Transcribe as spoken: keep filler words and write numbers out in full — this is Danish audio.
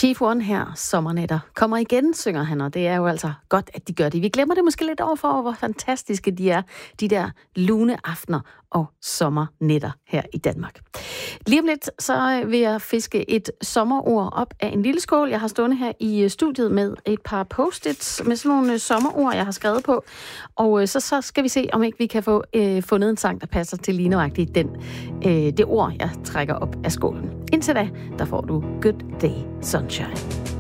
Chief One her, Sommernetter, kommer igen, synger han, og det er jo altså godt, at de gør det. Vi glemmer det måske lidt overfor, hvor fantastiske de er, de der lune aftener og sommernetter her i Danmark. Lige om lidt, så vil jeg fiske et sommerord op af en lille skål. Jeg har stående her i studiet med et par post-its med sådan nogle sommerord, jeg har skrevet på. Og så, så skal vi se, om ikke vi kan få øh, fundet en sang, der passer til lige nøjagtigt den, øh, det ord, jeg trækker op af skålen. Indtil da, der får du Good Day Sunshine.